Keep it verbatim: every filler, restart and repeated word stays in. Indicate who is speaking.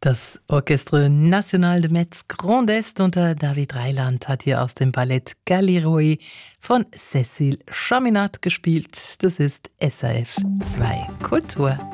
Speaker 1: Das Orchestre National de Metz Grand Est unter David Reiland hat hier aus dem Ballett Galliroy von Cécile Chaminade gespielt. Das ist S R F zwei Kultur.